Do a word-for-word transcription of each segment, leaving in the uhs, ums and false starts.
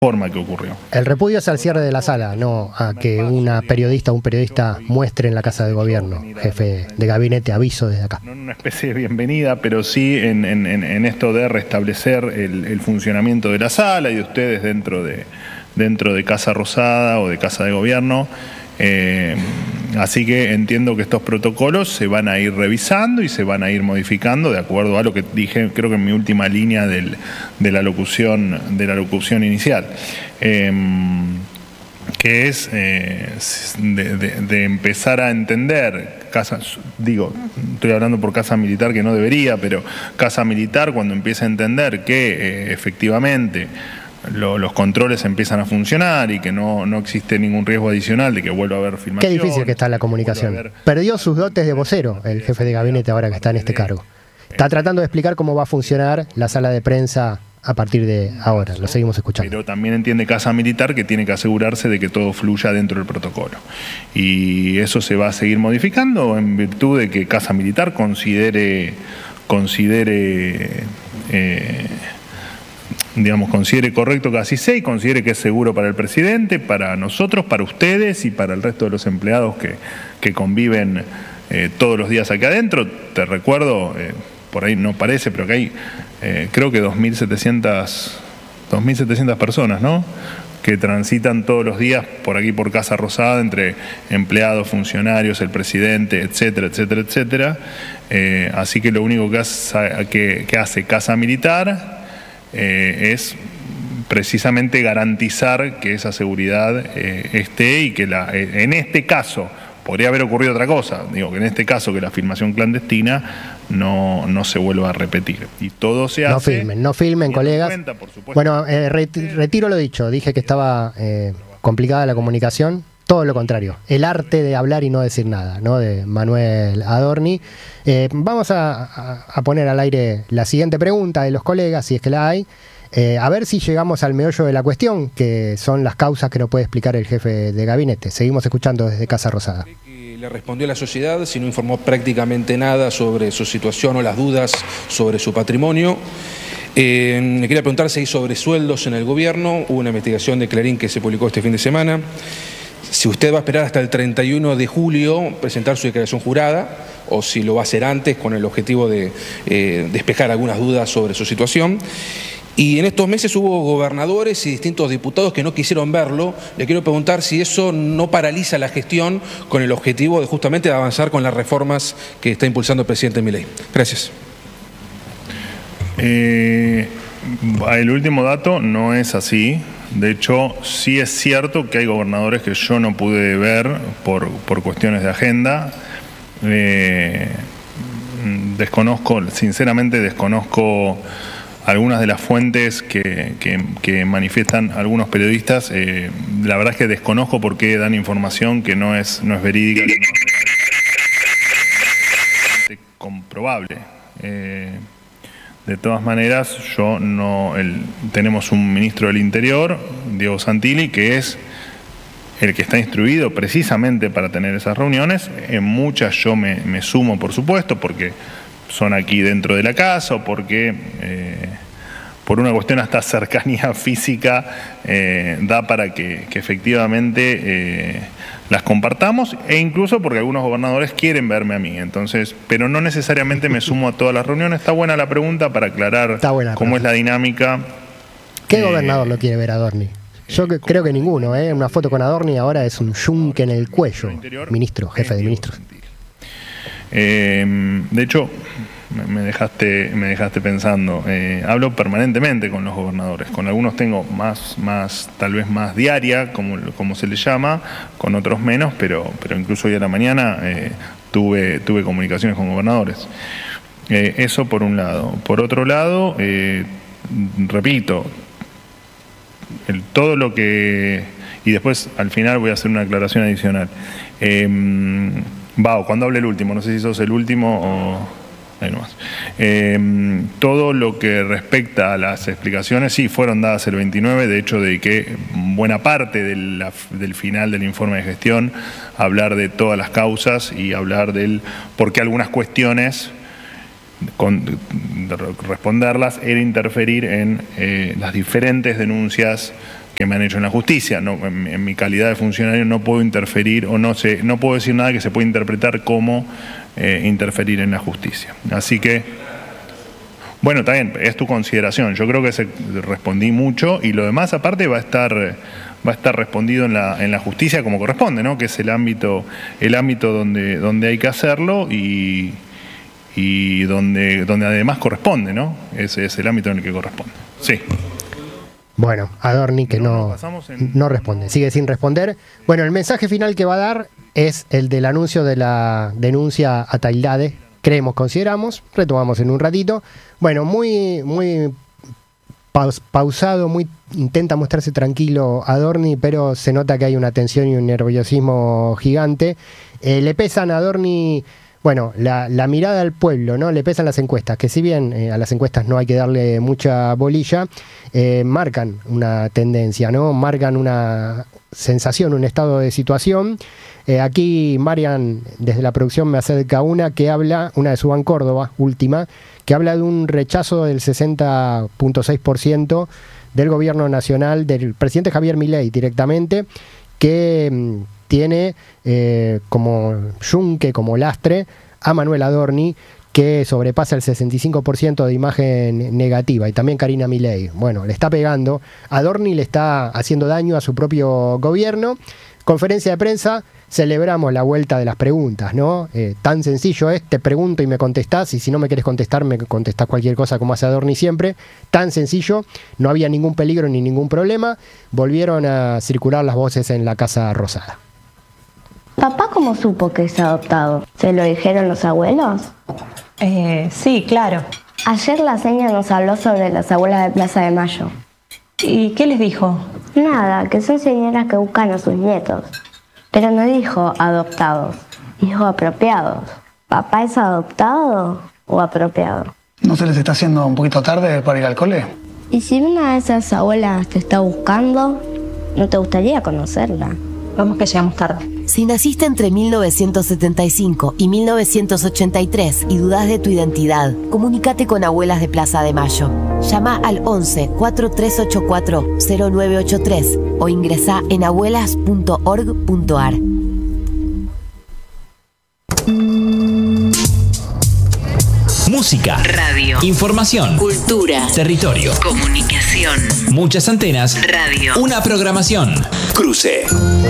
forma que ocurrió. El repudio es al cierre de la sala, no a que una periodista o un periodista muestre en la Casa de Gobierno, jefe de gabinete, aviso desde acá. No en una especie de bienvenida, pero sí en, en, en esto de restablecer el, el funcionamiento de la sala y de ustedes dentro de, dentro de Casa Rosada o de Casa de Gobierno. Eh, así que entiendo que estos protocolos se van a ir revisando y se van a ir modificando de acuerdo a lo que dije, creo que en mi última línea del, de la locución de la locución inicial, eh, que es eh, de, de, de empezar a entender casa, digo, estoy hablando por Casa Militar que no debería, pero Casa Militar cuando empieza a entender que eh, efectivamente Lo, los controles empiezan a funcionar y que no, no existe ningún riesgo adicional de que vuelva a haber filmación. Qué difícil que está la comunicación. Haber... Perdió sus dotes de vocero el jefe de gabinete ahora que está en este cargo. Está tratando de explicar cómo va a funcionar la sala de prensa a partir de ahora. Lo seguimos escuchando. Pero también entiende Casa Militar que tiene que asegurarse de que todo fluya dentro del protocolo. Y eso se va a seguir modificando en virtud de que Casa Militar considere, considere eh, digamos, considere correcto que así sea y considere que es seguro para el presidente, para nosotros, para ustedes y para el resto de los empleados que, que conviven eh, todos los días aquí adentro. Te recuerdo, eh, por ahí no parece, pero que hay eh, creo que dos mil setecientas personas, ¿no?, que transitan todos los días por aquí por Casa Rosada, entre empleados, funcionarios, el presidente, etcétera, etcétera, etcétera. Eh, así que lo único que hace, que, que hace Casa Militar Eh, es precisamente garantizar que esa seguridad eh, esté y que la, eh, en este caso, podría haber ocurrido otra cosa, digo que en este caso que la filmación clandestina no, no se vuelva a repetir. Y todo se hace... No filmen, no filmen, colegas. Cuenta, bueno, eh, retiro lo dicho, dije que estaba eh, complicada la comunicación. Todo lo contrario, el arte de hablar y no decir nada, ¿no?, de Manuel Adorni. Eh, vamos a, a, a poner al aire la siguiente pregunta de los colegas, si es que la hay, eh, a ver si llegamos al meollo de la cuestión, que son las causas que nos puede explicar el jefe de gabinete. Seguimos escuchando desde Casa Rosada. Le respondió a la sociedad, si no informó prácticamente nada sobre su situación o las dudas sobre su patrimonio. Eh, le quería preguntar si hay sobresueldos en el gobierno. Hubo una investigación de Clarín que se publicó este fin de semana. Si usted va a esperar hasta el treinta y uno de julio presentar su declaración jurada o si lo va a hacer antes con el objetivo de eh, despejar algunas dudas sobre su situación. Y en estos meses hubo gobernadores y distintos diputados que no quisieron verlo. Le quiero preguntar si eso no paraliza la gestión con el objetivo de justamente de avanzar con las reformas que está impulsando el presidente Milei. Gracias. Eh, el último dato no es así. De hecho, sí es cierto que hay gobernadores que yo no pude ver por, por cuestiones de agenda. Eh, desconozco, sinceramente desconozco algunas de las fuentes que, que, que manifiestan algunos periodistas. Eh, la verdad es que desconozco por qué dan información que no es, no es verídica, que no es comprobable. Eh, De todas maneras, yo no, el, tenemos un ministro del Interior, Diego Santilli, que es el que está instruido precisamente para tener esas reuniones. En muchas yo me, me sumo, por supuesto, porque son aquí dentro de la casa o porque eh, por una cuestión hasta cercanía física eh, da para que, que efectivamente eh, las compartamos, e incluso porque algunos gobernadores quieren verme a mí, entonces, pero no necesariamente me sumo a todas las reuniones. Está buena la pregunta para aclarar cómo es la dinámica. ¿Qué eh, gobernador lo quiere ver a Adorni? Yo que, creo que ninguno, ¿eh? Una foto con Adorni ahora es un yunque en el cuello. Ministro, jefe de ministros. Eh, de hecho, me dejaste, me dejaste pensando. Eh, hablo permanentemente con los gobernadores. Con algunos tengo más, más tal vez más diaria, como, como se le llama, con otros menos, pero, pero incluso hoy a la mañana eh, tuve, tuve comunicaciones con gobernadores. Eh, eso por un lado. Por otro lado, eh, repito, el, todo lo que... Y después, al final, voy a hacer una aclaración adicional. Eh, Bao, cuando hable el último, no sé si sos el último o... Ahí nomás. Eh, todo lo que respecta a las explicaciones, sí, fueron dadas el veintinueve, de hecho dediqué buena parte de la, del final del informe de gestión a hablar de todas las causas y hablar del por qué algunas cuestiones, con, de responderlas, era interferir en eh, las diferentes denuncias que me han hecho en la justicia. No, en, en mi calidad de funcionario no puedo interferir o no sé, no puedo decir nada que se pueda interpretar como eh, interferir en la justicia. Así que, bueno, está bien, es tu consideración. Yo creo que se, respondí mucho y lo demás aparte va a estar, va a estar respondido en la, en la justicia como corresponde, ¿no? Que es el ámbito, el ámbito donde, donde hay que hacerlo y, y donde, donde además corresponde, ¿no? Ese es el ámbito en el que corresponde. Sí. Bueno, Adorni que no, no responde, sigue sin responder. Bueno, el mensaje final que va a dar es el del anuncio de la denuncia a Tailade. Creemos, consideramos, retomamos en un ratito. Bueno, muy, muy paus, pausado, muy intenta mostrarse tranquilo Adorni, pero se nota que hay una tensión y un nerviosismo gigante. Eh, le pesan a Adorni, bueno, la, la mirada al pueblo, ¿no? Le pesan las encuestas, que si bien eh, a las encuestas no hay que darle mucha bolilla, eh, marcan una tendencia, ¿no? Marcan una sensación, un estado de situación. Eh, aquí Marian, desde la producción, me acerca una que habla, una de Subán Córdoba, última, que habla de un rechazo del sesenta punto seis por ciento del gobierno nacional, del presidente Javier Milei directamente, que mmm, tiene eh, como yunque, como lastre, a Manuel Adorni, que sobrepasa el sesenta y cinco por ciento de imagen negativa, y también Karina Milei. Bueno, le está pegando. Adorni le está haciendo daño a su propio gobierno. Conferencia de prensa, celebramos la vuelta de las preguntas, ¿no? Eh, tan sencillo es, te pregunto y me contestás, y si no me querés contestar, me contestás cualquier cosa como hace Adorni siempre. Tan sencillo, no había ningún peligro ni ningún problema. Volvieron a circular las voces en la Casa Rosada. ¿Papá cómo supo que es adoptado? ¿Se lo dijeron los abuelos? Eh, sí, claro. Ayer la seña nos habló sobre las abuelas de Plaza de Mayo. ¿Y qué les dijo? Nada, que son señoras que buscan a sus nietos. Pero no dijo adoptados, dijo apropiados. ¿Papá es adoptado o apropiado? ¿No se les está haciendo un poquito tarde para ir al cole? ¿Y si una de esas abuelas te está buscando, no te gustaría conocerla? Vamos que llegamos tarde. Si naciste entre mil novecientos setenta y cinco y mil novecientos ochenta y tres y dudás de tu identidad, comunícate con Abuelas de Plaza de Mayo. Llama al once, cuatro tres ocho cuatro, cero nueve ocho tres o ingresá en abuelas punto org punto ar. Música, radio, información, cultura, territorio, comunicación, muchas antenas, radio, una programación. Cruce.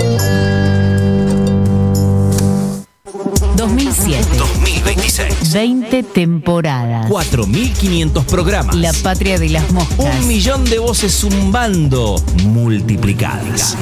dos mil siete. dos mil veintiséis. veinte temporadas. cuatro mil quinientos programas. La patria de las moscas. Un millón de voces zumbando multiplicadas.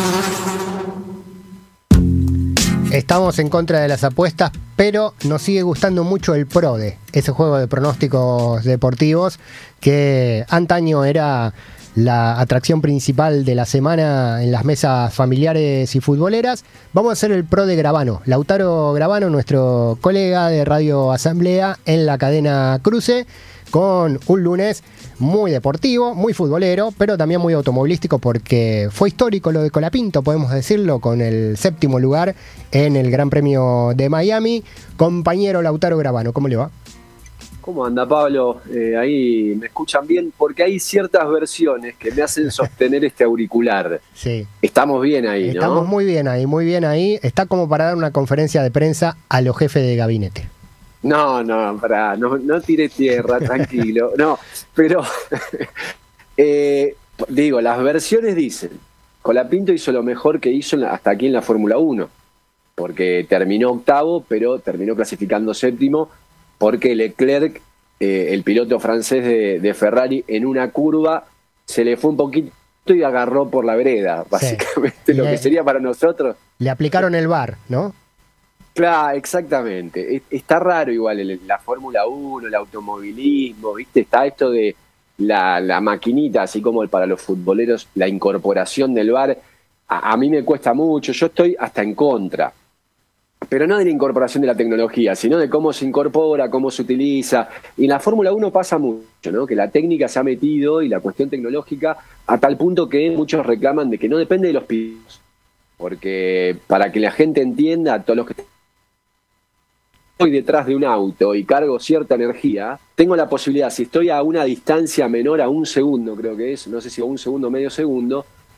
Estamos en contra de las apuestas, pero nos sigue gustando mucho el PRODE, ese juego de pronósticos deportivos que antaño era la atracción principal de la semana en las mesas familiares y futboleras. Vamos a hacer el PRODE Gravano. Lautaro Gravano, nuestro colega de Radio Asamblea en la cadena Cruce, con un lunes muy deportivo, muy futbolero, pero también muy automovilístico porque fue histórico lo de Colapinto, podemos decirlo, con el séptimo lugar en el Gran Premio de Miami. Compañero Lautaro Gravano, ¿cómo le va? ¿Cómo anda, Pablo? Eh, ahí me escuchan bien porque hay ciertas versiones que me hacen sostener este auricular. Sí. Estamos bien ahí, ¿no? Estamos muy bien ahí, muy bien ahí. Está como para dar una conferencia de prensa a los jefes de gabinete. No, no, pará, no, no tire tierra, tranquilo. No, pero eh, digo, las versiones dicen, Colapinto hizo lo mejor que hizo en la, hasta aquí en la Fórmula uno, porque terminó octavo, pero terminó clasificando séptimo, porque Leclerc, eh, el piloto francés de, de Ferrari, en una curva se le fue un poquito y agarró por la vereda, básicamente, sí. Lo le, que sería para nosotros. Le aplicaron el V A R, ¿no? Claro, exactamente. Está raro igual la Fórmula uno, el automovilismo, ¿viste? Está esto de la, la maquinita, así como para los futboleros, la incorporación del V A R. A, a mí me cuesta mucho, yo estoy hasta en contra. Pero no de la incorporación de la tecnología, sino de cómo se incorpora, cómo se utiliza. Y en la Fórmula uno pasa mucho, ¿no? Que la técnica se ha metido y la cuestión tecnológica a tal punto que muchos reclaman de que no depende de los pilotos. Porque para que la gente entienda, a todos los que estoy detrás de un auto y cargo cierta energía, tengo la posibilidad, si estoy a una distancia menor a un segundo, creo que es, no sé si a un segundo, medio segundo,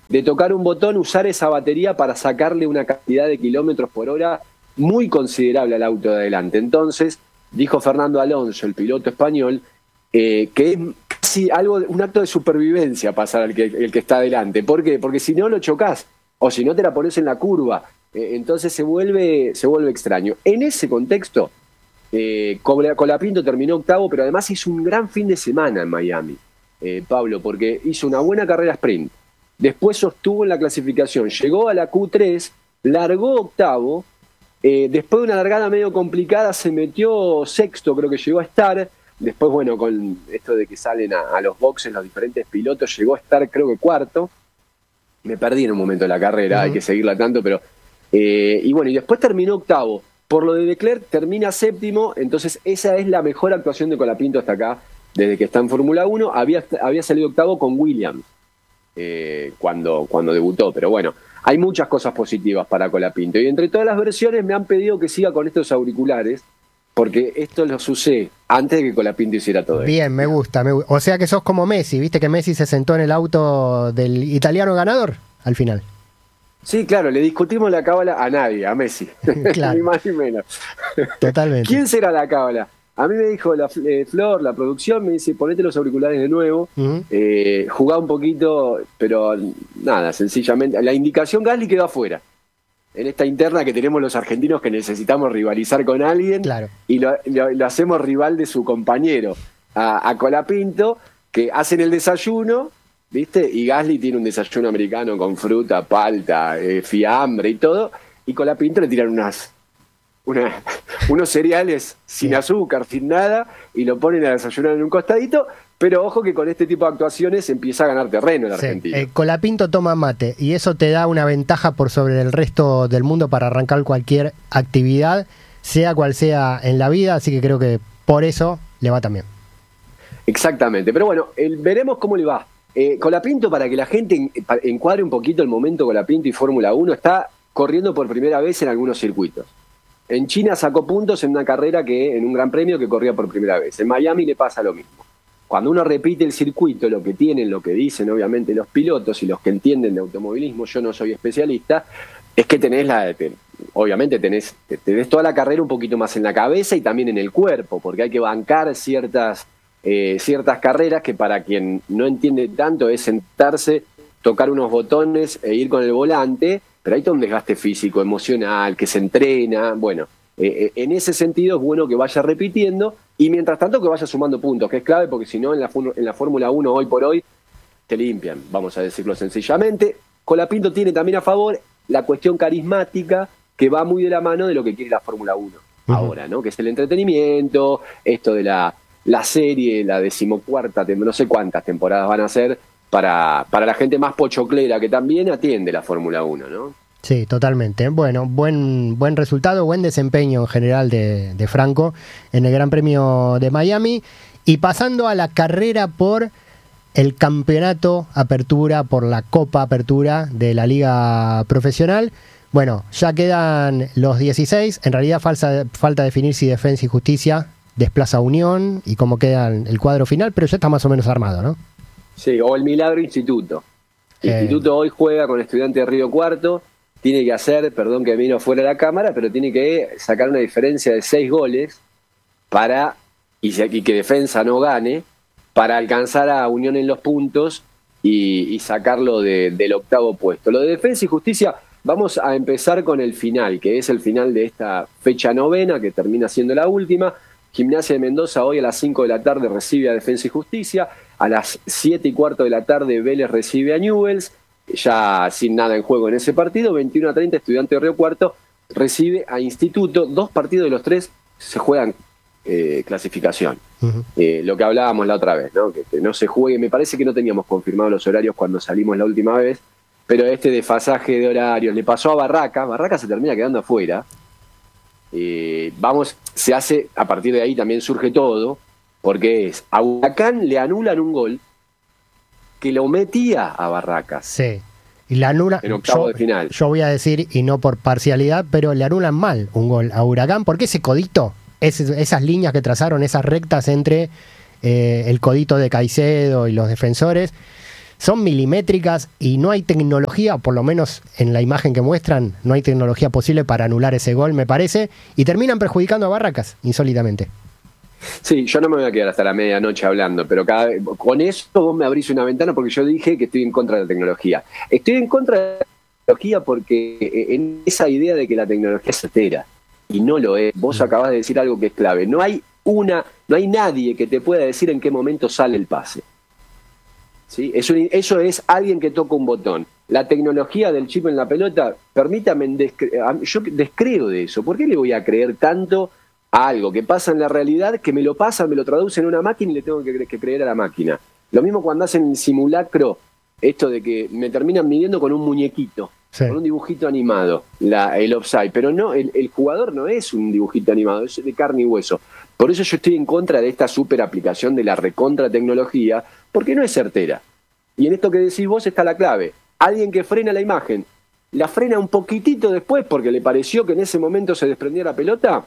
de tocar un botón, usar esa batería para sacarle una cantidad de kilómetros por hora muy considerable al auto de adelante. Entonces, dijo Fernando Alonso, el piloto español, eh, que es casi algo, un acto de supervivencia pasar al que, el que está adelante. ¿Por qué? Porque si no lo chocas o si no te la pones en la curva, eh, entonces se vuelve, se vuelve extraño. En ese contexto, eh, Colapinto terminó octavo, pero además hizo un gran fin de semana en Miami, eh, Pablo, porque hizo una buena carrera sprint. Después sostuvo en la clasificación, llegó a la Q tres, largó octavo, eh, después de una largada medio complicada se metió sexto, creo que llegó a estar, después bueno, con esto de que salen a, a los boxes los diferentes pilotos, llegó a estar creo que cuarto, me perdí en un momento de la carrera, uh-huh. Hay que seguirla tanto, pero... Eh, y bueno, y después terminó octavo, por lo de Leclerc termina séptimo, entonces esa es la mejor actuación de Colapinto hasta acá, desde que está en Fórmula uno, había, había salido octavo con Williams. Eh, cuando, cuando debutó, pero bueno, hay muchas cosas positivas para Colapinto y entre todas las versiones me han pedido que siga con estos auriculares porque esto los usé antes de que Colapinto hiciera todo. Bien, esto. me gusta, me gusta. O sea que sos como Messi, viste que Messi se sentó en el auto del italiano ganador al final. Sí, claro, le discutimos la cábala a nadie, a Messi, claro. Ni más ni menos. Totalmente. ¿Quién será la cábala? A mí me dijo la eh, Flor, la producción, me dice, ponete los auriculares de nuevo, uh-huh. eh, jugá un poquito, pero nada, sencillamente. La indicación Gasly quedó afuera. En esta interna que tenemos los argentinos que necesitamos rivalizar con alguien, claro. y lo, lo, lo hacemos rival de su compañero, a, a Colapinto, que hacen el desayuno, ¿viste? Y Gasly tiene un desayuno americano con fruta, palta, eh, fiambre y todo, y Colapinto le tiran unas... Una, unos cereales sin sí. azúcar, sin nada, y lo ponen a desayunar en un costadito, pero ojo que con este tipo de actuaciones empieza a ganar terreno el sí. argentino. Eh, Colapinto toma mate, y eso te da una ventaja por sobre el resto del mundo para arrancar cualquier actividad, sea cual sea en la vida, así que creo que por eso le va también. Exactamente, pero bueno, el, veremos cómo le va. Eh, Colapinto, para que la gente encuadre un poquito el momento Colapinto y Fórmula uno, está corriendo por primera vez en algunos circuitos. En China sacó puntos en una carrera que, en un gran premio que corría por primera vez. En Miami le pasa lo mismo. Cuando uno repite el circuito, lo que tienen, lo que dicen obviamente los pilotos y los que entienden de automovilismo, yo no soy especialista, es que tenés la, te, obviamente tenés, tenés toda la carrera un poquito más en la cabeza y también en el cuerpo, porque hay que bancar ciertas, eh, ciertas carreras que para quien no entiende tanto es sentarse, tocar unos botones e ir con el volante. Pero hay todo un desgaste físico, emocional, que se entrena. Bueno, eh, en ese sentido es bueno que vaya repitiendo y mientras tanto que vaya sumando puntos, que es clave porque si no en la, en la Fórmula uno hoy por hoy te limpian, vamos a decirlo sencillamente. Colapinto tiene también a favor la cuestión carismática que va muy de la mano de lo que quiere la Fórmula uno uh-huh. ahora, ¿no? Que es el entretenimiento, esto de la, la serie, la decimocuarta, no sé cuántas temporadas van a ser, Para, para la gente más pochoclera que también atiende la Fórmula uno, ¿no? Sí, totalmente. Bueno, buen, buen resultado, buen desempeño en general de, de Franco en el Gran Premio de Miami. Y pasando a la carrera por el campeonato Apertura, por la Copa Apertura de la Liga Profesional. Bueno, ya quedan los dieciséis. En realidad falta, falta definir si Defensa y Justicia desplaza a Unión y cómo queda el cuadro final, pero ya está más o menos armado, ¿no? Sí, o el Milagro Instituto. El eh. Instituto hoy juega con Estudiantes de Río Cuarto, tiene que hacer, perdón que miro fuera de la cámara, pero tiene que sacar una diferencia de seis goles para, y, y que Defensa no gane, para alcanzar a Unión en los puntos y, y sacarlo de, del octavo puesto. Lo de Defensa y Justicia, vamos a empezar con el final, que es el final de esta fecha novena, que termina siendo la última. Gimnasia de Mendoza hoy a las cinco de la tarde recibe a Defensa y Justicia. A las siete y cuarto de la tarde Vélez recibe a Newell's, ya sin nada en juego en ese partido. veintiuno a treinta Estudiante de Río Cuarto recibe a Instituto. Dos partidos de los tres se juegan eh, clasificación. Uh-huh. Eh, lo que hablábamos la otra vez, ¿no? Que, que no se juegue. Me parece que no teníamos confirmados los horarios cuando salimos la última vez, pero este desfasaje de horarios le pasó a Barraca. Barraca se termina quedando afuera. Eh, vamos, se hace, a partir de ahí también surge todo, porque es, a Huracán le anulan un gol que lo metía a Barracas. Sí, y le anulan, en octavo yo, de final. Yo voy a decir, y no por parcialidad, pero le anulan mal un gol a Huracán, porque ese codito, ese, esas líneas que trazaron, esas rectas entre eh, el codito de Caicedo y los defensores, son milimétricas y no hay tecnología, por lo menos en la imagen que muestran, no hay tecnología posible para anular ese gol, me parece, y terminan perjudicando a Barracas, insólitamente. Sí, yo no me voy a quedar hasta la medianoche hablando, pero cada vez, con eso vos me abrís una ventana porque yo dije que estoy en contra de la tecnología. Estoy en contra de la tecnología porque en esa idea de que la tecnología es certera, y no lo es. Vos acabás de decir algo que es clave. No hay una, no hay nadie que te pueda decir en qué momento sale el pase. ¿Sí? Eso, eso es alguien que toca un botón. La tecnología del chip en la pelota, permítame, descre yo descreo de eso. ¿Por qué le voy a creer tanto a algo que pasa en la realidad, que me lo pasa, me lo traduce en una máquina y le tengo que, que creer a la máquina? Lo mismo cuando hacen el simulacro, esto de que me terminan midiendo con un muñequito, sí, con un dibujito animado, la, el offside. Pero no, el, el jugador no es un dibujito animado, es de carne y hueso. Por eso yo estoy en contra de esta super aplicación de la recontra tecnología, porque no es certera. Y en esto que decís vos está la clave. Alguien que frena la imagen, la frena un poquitito después porque le pareció que en ese momento se desprendía la pelota,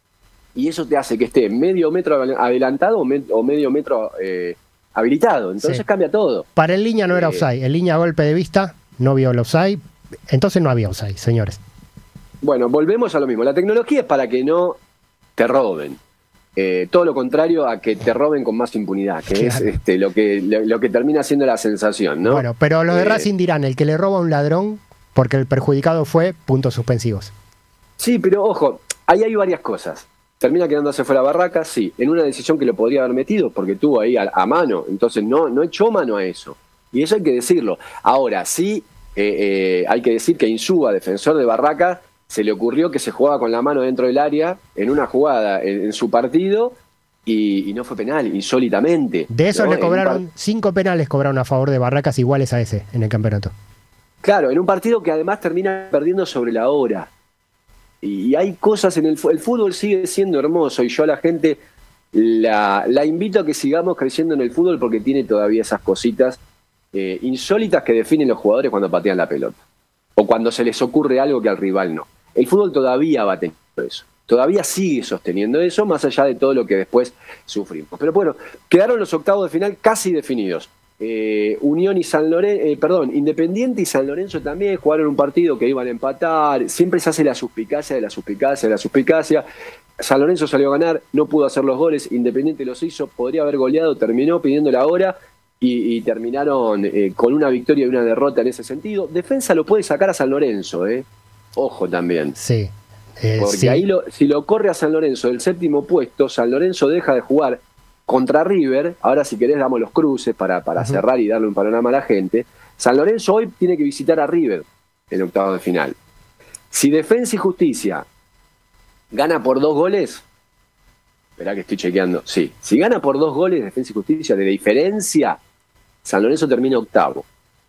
y eso te hace que esté medio metro adelantado o, me, o medio metro eh, habilitado. Entonces sí, cambia todo. Para el línea no era offside, el línea a golpe de vista no vio el offside, entonces no había offside, señores. Bueno, volvemos a lo mismo. La tecnología es para que no te roben. Eh, todo lo contrario a que te roben con más impunidad, que claro, es este, lo que lo, lo que termina siendo la sensación, ¿no? Bueno, pero los de eh, Racing dirán, el que le roba a un ladrón, porque el perjudicado fue puntos suspensivos. Sí, pero ojo, ahí hay varias cosas. Termina quedándose fuera Barracas, sí, en una decisión que lo podría haber metido, porque tuvo ahí a, a mano, entonces no, no echó mano a eso. Y eso hay que decirlo. Ahora, sí, eh, eh, hay que decir que Insúa, defensor de Barracas, se le ocurrió que se jugaba con la mano dentro del área en una jugada en, en su partido y, y no fue penal, insólitamente. De eso ¿no? le cobraron, cinco penales cobraron a favor de Barracas iguales a ese en el campeonato. Claro, en un partido que además termina perdiendo sobre la hora. Y, y hay cosas en el, el fútbol sigue siendo hermoso y yo a la gente la, la invito a que sigamos creciendo en el fútbol porque tiene todavía esas cositas eh, insólitas que definen los jugadores cuando patean la pelota. O cuando se les ocurre algo que al rival no. El fútbol todavía va teniendo eso. Todavía sigue sosteniendo eso, más allá de todo lo que después sufrimos. Pero bueno, quedaron los octavos de final casi definidos. Eh, Unión y San Lorenzo, eh, perdón, Independiente y San Lorenzo también jugaron un partido que iban a empatar. Siempre se hace la suspicacia de la suspicacia de la suspicacia. San Lorenzo salió a ganar, no pudo hacer los goles. Independiente los hizo, podría haber goleado, terminó pidiendo la hora. Y, y terminaron eh, con una victoria y una derrota en ese sentido. Defensa lo puede sacar a San Lorenzo, ¿eh? Ojo también. Sí. Eh, Porque sí. ahí lo, si lo corre a San Lorenzo del séptimo puesto, San Lorenzo deja de jugar contra River. Ahora si querés damos los cruces para, para uh-huh. cerrar y darle un panorama a la gente. San Lorenzo hoy tiene que visitar a River en octavo de final. Si Defensa y Justicia gana por dos goles, esperá que estoy chequeando, sí, si gana por dos goles Defensa y Justicia de diferencia, San Lorenzo termina octavo.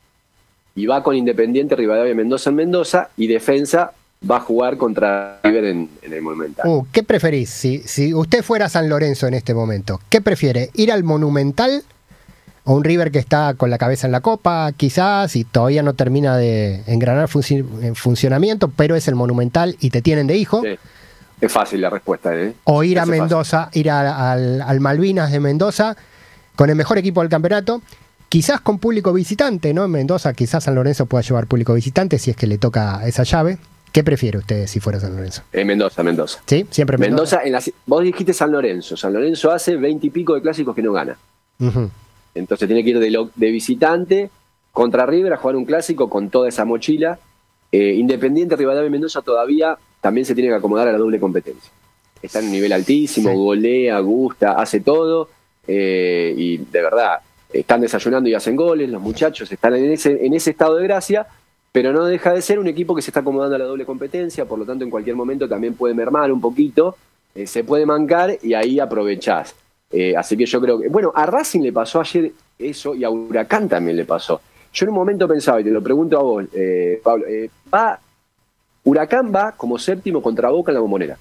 Y va con Independiente, Rivadavia y Mendoza en Mendoza, y Defensa va a jugar contra River en, en el Monumental. Uh, ¿Qué preferís? Si, si usted fuera San Lorenzo en este momento, ¿qué prefiere? ¿Ir al Monumental o un River que está con la cabeza en la copa, quizás, y todavía no termina de engranar funci- en funcionamiento, pero es el Monumental y te tienen de hijo? Sí. Es fácil la respuesta, ¿eh? O ir es a Mendoza, fácil. ir a, al, al Malvinas de Mendoza, con el mejor equipo del campeonato, quizás con público visitante, ¿no? En Mendoza quizás San Lorenzo pueda llevar público visitante si es que le toca esa llave. ¿Qué prefiere usted si fuera San Lorenzo? Eh, Mendoza, Mendoza. ¿Sí? Siempre Mendoza. Mendoza en la, vos dijiste San Lorenzo. San Lorenzo hace veinte y pico de clásicos que no gana. Uh-huh. Entonces tiene que ir de, lo, de visitante contra River a jugar un clásico con toda esa mochila. Eh, Independiente, Rivadavia y Mendoza todavía también se tiene que acomodar a la doble competencia. Está en un nivel altísimo, sí. golea, gusta, hace todo. Eh, y de verdad, están desayunando y hacen goles, los muchachos están en ese, en ese estado de gracia, pero no deja de ser un equipo que se está acomodando a la doble competencia, por lo tanto en cualquier momento también puede mermar un poquito, eh, se puede mancar y ahí aprovechás. Eh, así que yo creo que, bueno, a Racing le pasó ayer eso y a Huracán también le pasó. Yo en un momento pensaba, y te lo pregunto a vos, eh, Pablo, eh, va, Huracán va como séptimo contra Boca en la Bombonera.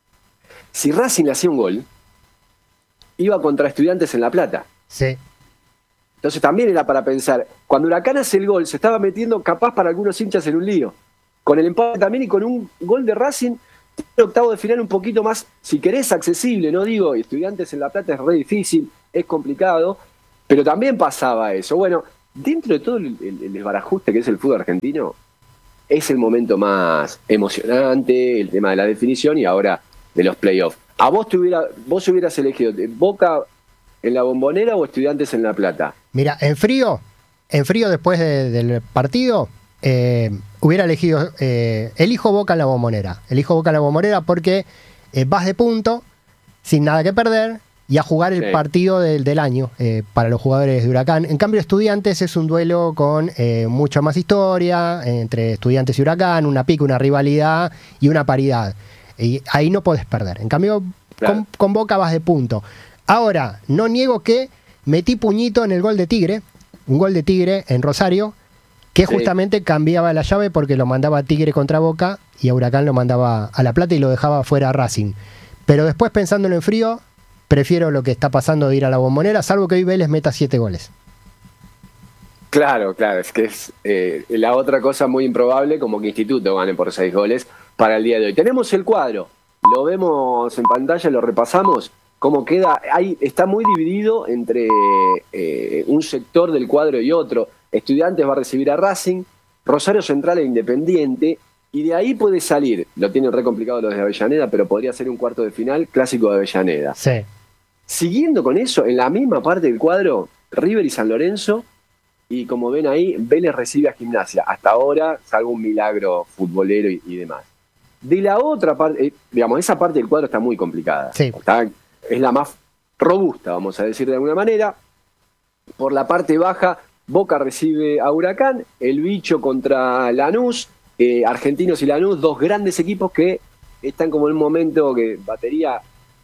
Si Racing le hacía un gol, iba contra Estudiantes en La Plata. Sí. Entonces también era para pensar, cuando Huracán hace el gol, se estaba metiendo capaz para algunos hinchas en un lío. Con el empate también y con un gol de Racing, el octavo de final un poquito más, si querés, accesible, no digo, Estudiantes en La Plata es re difícil, es complicado, pero también pasaba eso. Bueno, dentro de todo el, el, el desbarajuste que es el fútbol argentino, es el momento más emocionante, el tema de la definición y ahora de los playoffs. ¿A vos te hubiera, vos hubieras elegido Boca en la Bombonera o Estudiantes en La Plata? Mira, en frío, en frío después de, del partido, eh, hubiera elegido, eh, elijo Boca en la Bombonera. Elijo Boca en la Bombonera porque eh, vas de punto, sin nada que perder, y a jugar el sí. partido del, del año eh, para los jugadores de Huracán. En cambio, Estudiantes es un duelo con eh, mucha más historia, eh, entre Estudiantes y Huracán, una pica, una rivalidad y una paridad. Y ahí no podés perder. En cambio, claro. con, con Boca vas de punto. Ahora, no niego que metí puñito en el gol de Tigre, un gol de Tigre en Rosario, que sí. justamente cambiaba la llave porque lo mandaba a Tigre contra Boca y a Huracán lo mandaba a La Plata y lo dejaba fuera a Racing. Pero después, pensándolo en frío, prefiero lo que está pasando de ir a la Bombonera, salvo que hoy Vélez meta siete goles. Claro, claro, es que es eh, la otra cosa muy improbable, como que Instituto gane por seis goles para el día de hoy. Tenemos el cuadro, lo vemos en pantalla, lo repasamos, cómo queda, ahí está muy dividido entre eh, un sector del cuadro y otro. Estudiantes va a recibir a Racing, Rosario Central e Independiente, y de ahí puede salir, lo tienen re complicado los de Avellaneda, pero podría ser un cuarto de final clásico de Avellaneda. Sí. Siguiendo con eso, en la misma parte del cuadro, River y San Lorenzo, y como ven ahí, Vélez recibe a Gimnasia. Hasta ahora, salvo un milagro futbolero y, y demás. De la otra parte, eh, digamos, esa parte del cuadro está muy complicada. Sí. Está, es la más robusta, vamos a decir de alguna manera. Por la parte baja, Boca recibe a Huracán, el Bicho contra Lanús, eh, Argentinos y Lanús, dos grandes equipos que están como en un momento que batería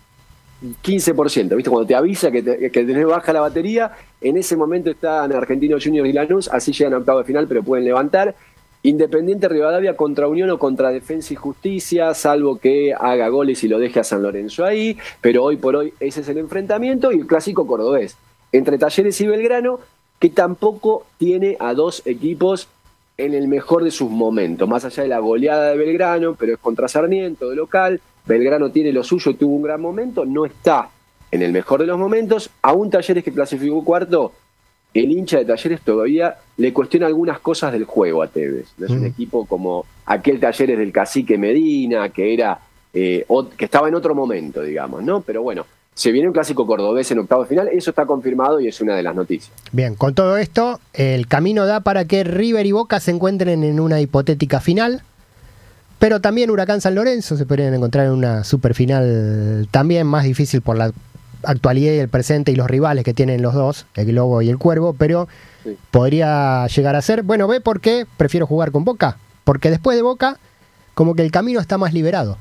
quince por ciento, ¿viste? Cuando te avisa que, te, que tenés baja la batería, en ese momento están Argentinos Juniors y Lanús, así llegan a octavo de final, pero pueden levantar. Independiente Rivadavia contra Unión o contra Defensa y Justicia, salvo que haga goles y lo deje a San Lorenzo ahí, pero hoy por hoy ese es el enfrentamiento. Y el clásico cordobés, entre Talleres y Belgrano, que tampoco tiene a dos equipos en el mejor de sus momentos, más allá de la goleada de Belgrano, pero es contra Sarmiento, de local. Belgrano tiene lo suyo, tuvo un gran momento, no está en el mejor de los momentos. Aún Talleres, que clasificó cuarto, el hincha de Talleres todavía le cuestiona algunas cosas del juego a Tevez. No es mm. un equipo como aquel Talleres del Cacique Medina, que era eh, que estaba en otro momento, digamos, ¿no? Pero bueno, se viene un clásico cordobés en octavo de final, eso está confirmado y es una de las noticias. Bien, con todo esto, el camino da para que River y Boca se encuentren en una hipotética final. Pero también Huracán San Lorenzo se podrían encontrar en una superfinal también más difícil por la actualidad y el presente y los rivales que tienen los dos, el Globo y el Cuervo, pero sí. podría llegar a ser. Bueno, ¿ve por qué prefiero jugar con Boca? Porque después de Boca, como que el camino está más liberado.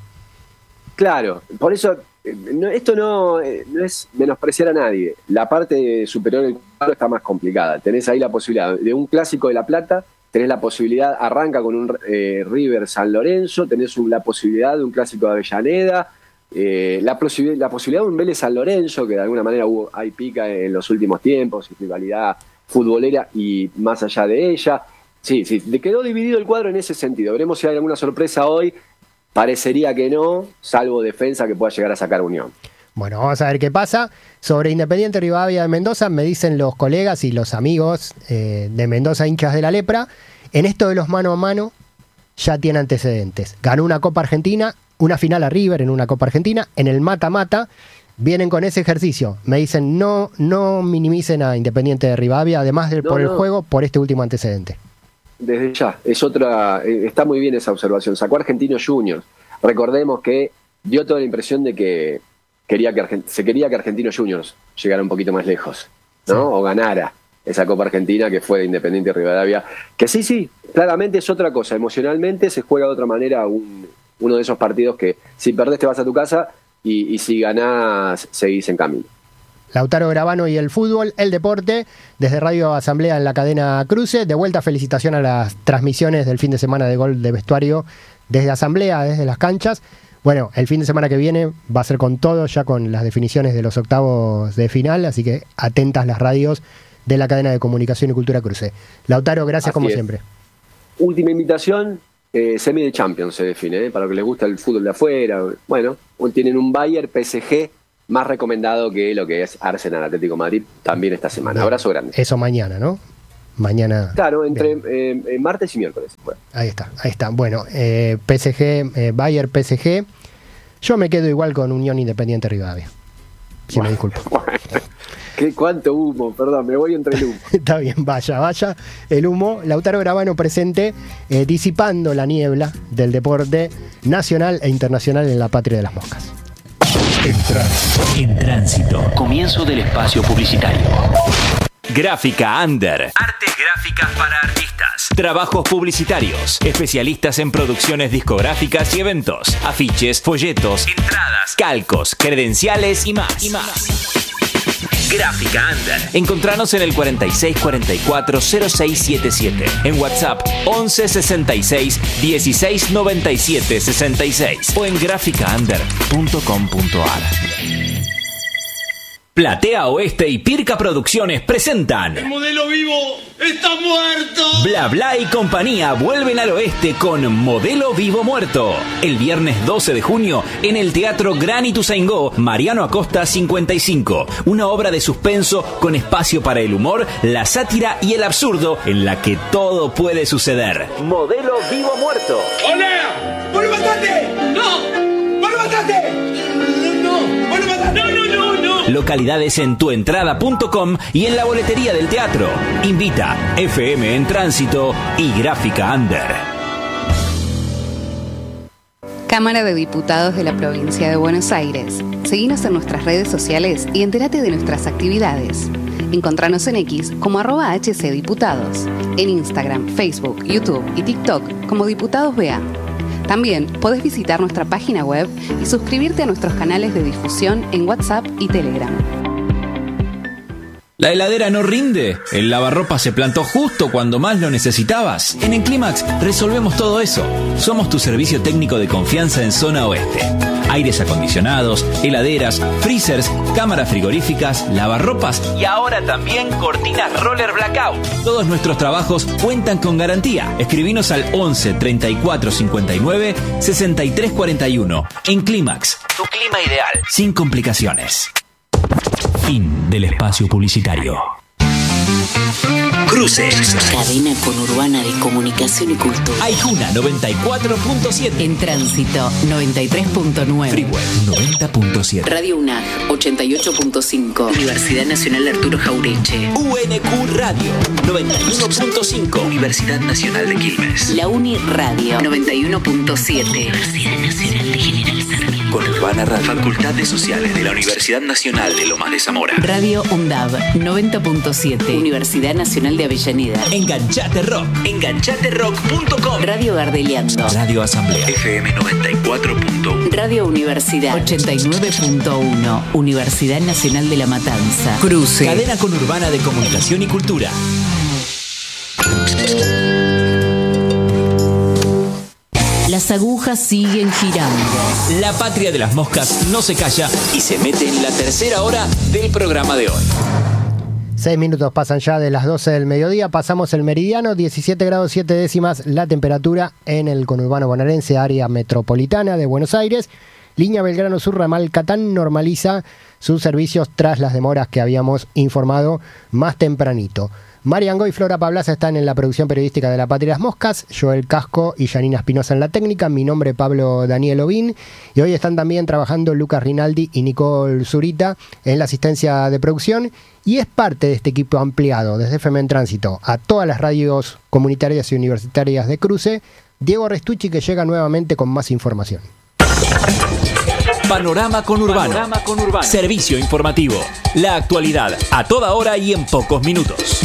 Claro, por eso no, esto no, no es menospreciar a nadie. La parte superior del cuadro está más complicada. Tenés ahí la posibilidad de un clásico de La Plata. Tenés la posibilidad, arranca con un eh, River San Lorenzo, tenés un, la posibilidad de un clásico de Avellaneda, eh, la, posi- la posibilidad de un Vélez San Lorenzo, que de alguna manera hubo, hay pica en los últimos tiempos, y rivalidad futbolera y más allá de ella. Sí, sí, quedó dividido el cuadro en ese sentido. Veremos si hay alguna sorpresa hoy. Parecería que no, salvo Defensa que pueda llegar a sacar Unión. Bueno, vamos a ver qué pasa. Sobre Independiente Rivadavia de Mendoza, me dicen los colegas y los amigos eh, de Mendoza, hinchas de la Lepra, en esto de los mano a mano ya tiene antecedentes. Ganó una Copa Argentina, una final a River en una Copa Argentina, en el mata-mata, vienen con ese ejercicio. Me dicen, no, no minimicen a Independiente de Rivadavia, además de no, por no. el juego, por este último antecedente. Desde ya, es otra, está muy bien esa observación. Sacó Argentinos Juniors. Recordemos que dio toda la impresión de que Quería que Argent- se quería que Argentinos Juniors llegara un poquito más lejos, ¿no? Sí. O ganara esa Copa Argentina que fue de Independiente y Rivadavia. Que sí, sí, claramente es otra cosa. Emocionalmente se juega de otra manera un, uno de esos partidos que si perdés te vas a tu casa y, y si ganás seguís en camino. Lautaro Gravano y el fútbol, el deporte, desde Radio Asamblea en la cadena Cruce. De vuelta, felicitación a las transmisiones del fin de semana de Gol de Vestuario desde Asamblea, desde las canchas. Bueno, el fin de semana que viene va a ser con todo, ya con las definiciones de los octavos de final, así que atentas las radios de la cadena de comunicación y cultura Cruce. Lautaro, gracias así como es. Siempre. Última invitación, eh, semi de Champions se define, ¿eh? Para los que les gusta el fútbol de afuera. Bueno, tienen un Bayern P S G más recomendado que lo que es Arsenal Atlético Madrid también esta semana. Abrazo grande. Eso mañana, ¿no? mañana. Claro, entre eh, martes y miércoles. Bueno. Ahí está, ahí está. Bueno, eh, P S G, eh, Bayern P S G. Yo me quedo igual con Unión Independiente Rivadavia. Si bueno, me disculpo. Bueno. ¿Qué cuánto humo? Perdón, me voy entre el humo. Está bien, vaya, vaya. El humo. Lautaro Gravano presente, eh, disipando la niebla del deporte nacional e internacional en la patria de las moscas. En tránsito. En tránsito. Comienzo del espacio publicitario. Gráfica Under. Artes gráficas para artistas. Trabajos publicitarios. Especialistas en producciones discográficas y eventos. Afiches, folletos, entradas, calcos, credenciales y más. Y más. Gráfica Under. Encontranos en el cuarenta y seis cuarenta y cuatro cero seis setenta y siete. En WhatsApp once sesenta y seis dieciséis noventa y siete sesenta y seis. O en gráfica under punto com punto a r. Platea Oeste y Pirca Producciones presentan El Modelo Vivo está muerto. Bla Bla y compañía vuelven al oeste con Modelo Vivo Muerto. El viernes doce de junio en el Teatro Gran Ituzaingó, Mariano Acosta cincuenta y cinco. Una obra de suspenso con espacio para el humor, la sátira y el absurdo en la que todo puede suceder. Modelo Vivo Muerto. ¡Hola! ¡Vos lo mataste! ¡No! ¡Vos lo mataste! ¡No! ¡Vos lo mataste! ¡No, no, no! no. Localidades en tuentrada punto com y en la boletería del teatro. Invita F M en Tránsito y Gráfica Under. Cámara de Diputados de la Provincia de Buenos Aires. Seguinos en nuestras redes sociales y entérate de nuestras actividades. Encontranos en X como arroba hcdiputados. En Instagram, Facebook, YouTube y TikTok como Diputados B A. También podés visitar nuestra página web y suscribirte a nuestros canales de difusión en WhatsApp y Telegram. ¿La heladera no rinde? ¿El lavarropa se plantó justo cuando más lo necesitabas? En Enclimax resolvemos todo eso. Somos tu servicio técnico de confianza en zona oeste. Aires acondicionados, heladeras, freezers, cámaras frigoríficas, lavarropas y ahora también cortinas roller blackout. Todos nuestros trabajos cuentan con garantía. Escribinos al once treinta y cuatro cincuenta y nueve sesenta y tres cuarenta y uno. Enclimax, tu clima ideal, sin complicaciones. Fin del espacio publicitario. Cruces. Cadena conurbana de comunicación y cultura. Aijuna noventa y cuatro punto siete. En Tránsito noventa y tres punto nueve. Freeway noventa punto siete. Radio UNAG ochenta y ocho punto cinco. Universidad Nacional Arturo Jaureche. U N Q Radio noventa y uno punto cinco. Universidad Nacional de Quilmes. La Uni Radio noventa y uno punto siete. Universidad Nacional de General Sarmiento. Conurbana Radio. Facultades Sociales de la Universidad Nacional de Lomas de Zamora. Radio UNDAV noventa punto siete. Universidad Nacional de Avellaneda. Enganchate Rock. Enganchate rock punto com. Radio Gardeliando. Radio Asamblea. F M noventa y cuatro punto uno. Radio Universidad. ochenta y nueve punto uno. Universidad Nacional de La Matanza. Cruce. Cadena conurbana de comunicación y cultura. Las agujas siguen girando. La patria de las moscas no se calla y se mete en la tercera hora del programa de hoy. Seis minutos pasan ya de las doce del mediodía, pasamos el meridiano, diecisiete grados siete décimas la temperatura en el conurbano bonaerense, área metropolitana de Buenos Aires. Línea Belgrano Sur, ramal Catán, normaliza sus servicios tras las demoras que habíamos informado más tempranito. Mariango y Flora Pablaza están en la producción periodística de La Patria de las Moscas, Joel Casco y Janina Espinosa en la técnica, mi nombre Pablo Daniel Ovín, y hoy están también trabajando Lucas Rinaldi y Nicole Zurita en la asistencia de producción, y es parte de este equipo ampliado desde F M en Tránsito a todas las radios comunitarias y universitarias de Cruce, Diego Restucci, que llega nuevamente con más información. Panorama conurbano. Panorama conurbano. Servicio informativo. La actualidad a toda hora y en pocos minutos.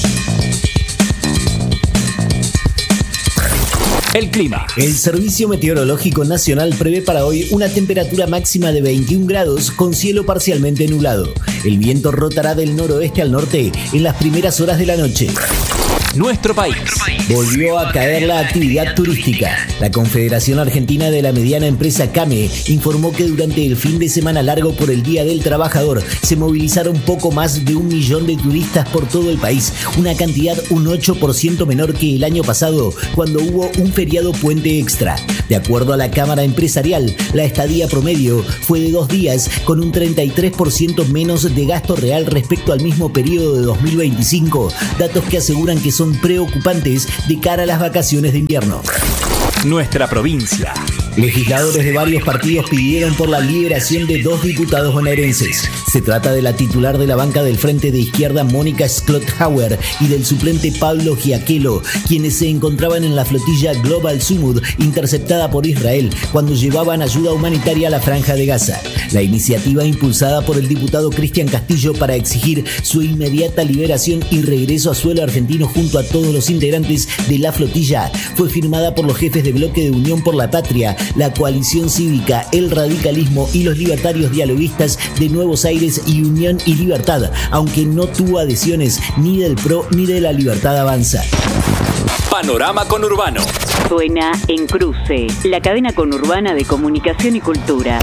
El clima. El Servicio Meteorológico Nacional prevé para hoy una temperatura máxima de veintiún grados con cielo parcialmente nublado. El viento rotará del noroeste al norte en las primeras horas de la noche. Nuestro país. Volvió a caer la actividad turística. La Confederación Argentina de la Mediana Empresa CAME informó que durante el fin de semana largo por el Día del Trabajador se movilizaron poco más de un millón de turistas por todo el país, una cantidad un ocho por ciento menor que el año pasado, cuando hubo un feriado puente extra. De acuerdo a la Cámara Empresarial, la estadía promedio fue de dos días, con un treinta y tres por ciento menos de gasto real respecto al mismo periodo de dos mil veinticinco, datos que aseguran que son preocupantes de cara a las vacaciones de invierno. Nuestra provincia. Legisladores de varios partidos pidieron por la liberación de dos diputados bonaerenses. Se trata de la titular de la banca del Frente de Izquierda, Mónica Schlotthauer, y del suplente Pablo Giaquelo, quienes se encontraban en la flotilla Global Sumud interceptada por Israel cuando llevaban ayuda humanitaria a la Franja de Gaza. La iniciativa, impulsada por el diputado Cristian Castillo para exigir su inmediata liberación y regreso a suelo argentino junto a todos los integrantes de la flotilla, fue firmada por los jefes de bloque de Unión por la Patria, la Coalición Cívica, el Radicalismo y los libertarios dialoguistas de Nuevos Aires y Unión y Libertad, aunque no tuvo adhesiones ni del P R O ni de la Libertad Avanza. Panorama Conurbano. Suena en Cruce, la cadena conurbana de comunicación y cultura.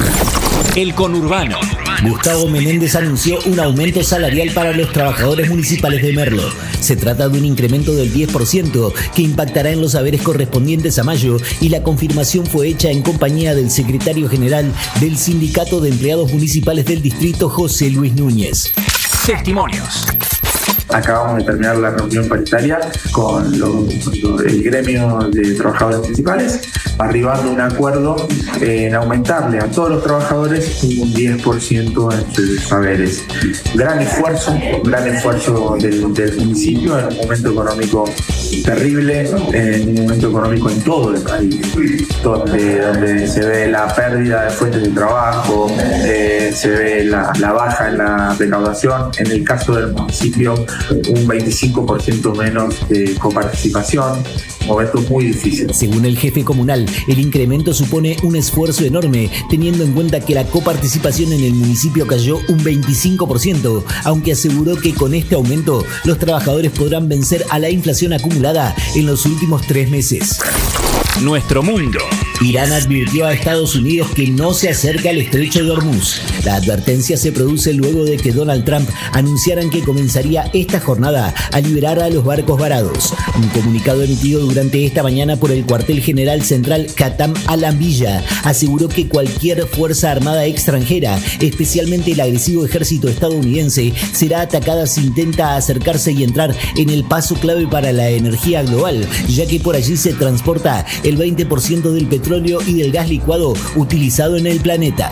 El conurbano. Gustavo Menéndez anunció un aumento salarial para los trabajadores municipales de Merlo. Se trata de un incremento del diez por ciento que impactará en los haberes correspondientes a mayo, y la confirmación fue hecha en compañía del secretario general del Sindicato de Empleados Municipales del Distrito, José Luis Núñez. Testimonios. Acabamos de terminar la reunión paritaria con lo, lo, el gremio de trabajadores municipales, arribando a un acuerdo en aumentarle a todos los trabajadores un diez por ciento en sus saberes. Gran esfuerzo, gran esfuerzo del, del municipio en un momento económico terrible, en un momento económico en todo el país, donde, donde se ve la pérdida de fuentes de trabajo, eh, se ve la, la baja en la recaudación. En el caso del municipio, un veinticinco por ciento menos de coparticipación, un momento muy difícil. Según el jefe comunal, el incremento supone un esfuerzo enorme, teniendo en cuenta que la coparticipación en el municipio cayó un veinticinco por ciento, aunque aseguró que con este aumento los trabajadores podrán vencer a la inflación acumulada en los últimos tres meses. Nuestro mundo. Irán advirtió a Estados Unidos que no se acerca al estrecho de Hormuz. La advertencia se produce luego de que Donald Trump anunciaran que comenzaría esta jornada a liberar a los barcos varados. Un comunicado emitido durante esta mañana por el cuartel general central Khatam al-Anbiya aseguró que cualquier fuerza armada extranjera, especialmente el agresivo ejército estadounidense, será atacada si intenta acercarse y entrar en el paso clave para la energía global, ya que por allí se transporta el veinte por ciento del petróleo y del gas licuado utilizado en el planeta.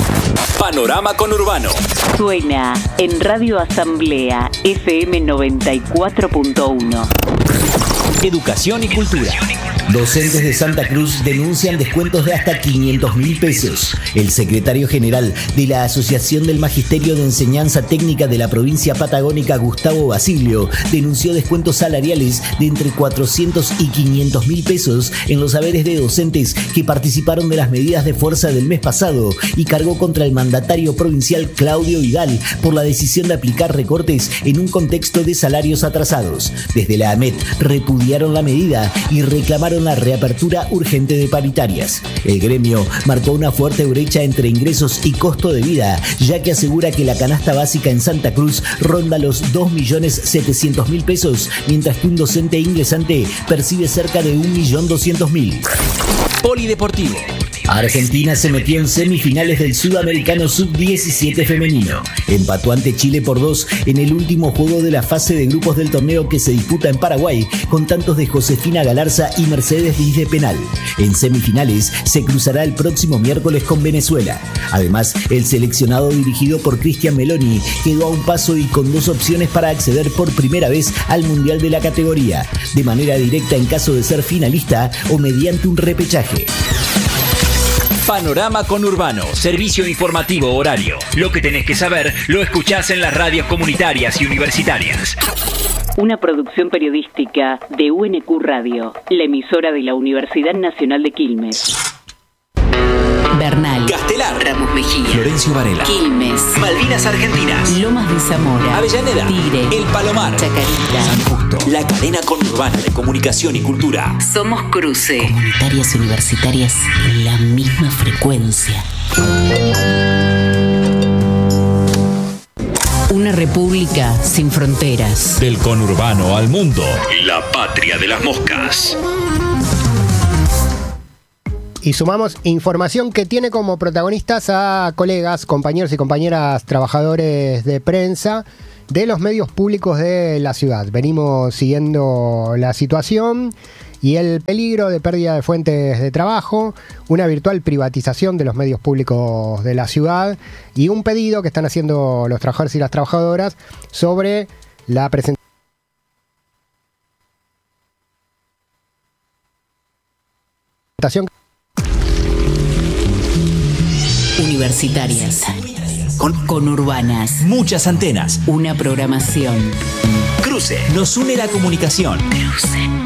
Panorama Conurbano. Suena en Radio Asamblea F M noventa y cuatro punto uno. Educación y cultura. Docentes de Santa Cruz denuncian descuentos de hasta quinientos mil pesos. El secretario general de la Asociación del Magisterio de Enseñanza Técnica de la provincia patagónica, Gustavo Basilio, denunció descuentos salariales de entre cuatrocientos y quinientos mil pesos en los haberes de docentes que participaron de las medidas de fuerza del mes pasado, y cargó contra el mandatario provincial Claudio Vidal por la decisión de aplicar recortes en un contexto de salarios atrasados. Desde la AMET repudiaron la medida y reclamaron la reapertura urgente de paritarias. El gremio marcó una fuerte brecha entre ingresos y costo de vida, ya que asegura que la canasta básica en Santa Cruz ronda los dos millones setecientos mil pesos, mientras que un docente ingresante percibe cerca de un millón doscientos mil. Polideportivo. Argentina se metió en semifinales del Sudamericano sub diecisiete femenino. Empató ante Chile por dos en el último juego de la fase de grupos del torneo que se disputa en Paraguay, con tantos de Josefina Galarza y Mercedes Liz de penal. En semifinales se cruzará el próximo miércoles con Venezuela. Además, el seleccionado dirigido por Cristian Meloni quedó a un paso y con dos opciones para acceder por primera vez al Mundial de la categoría, de manera directa en caso de ser finalista o mediante un repechaje. Panorama Conurbano, servicio informativo horario. Lo que tenés que saber lo escuchás en las radios comunitarias y universitarias. Una producción periodística de U N Q Radio, la emisora de la Universidad Nacional de Quilmes. Bernal, Castelar, Ramos Mejía, Florencio Varela, Quilmes, Malvinas Argentinas, Lomas de Zamora, Avellaneda, Tigre, El Palomar, Chacarita, San Justo. La cadena conurbana de comunicación y cultura. Somos Cruce. Comunitarias universitarias en la misma frecuencia. Una república sin fronteras. Del conurbano al mundo. La patria de las moscas. Y sumamos información que tiene como protagonistas a colegas, compañeros y compañeras trabajadores de prensa de los medios públicos de la ciudad. Venimos siguiendo la situación y el peligro de pérdida de fuentes de trabajo, una virtual privatización de los medios públicos de la ciudad y un pedido que están haciendo los trabajadores y las trabajadoras sobre la presentación universitarias, con conurbanas, muchas antenas, una programación. Cruce, nos une la comunicación. Cruce.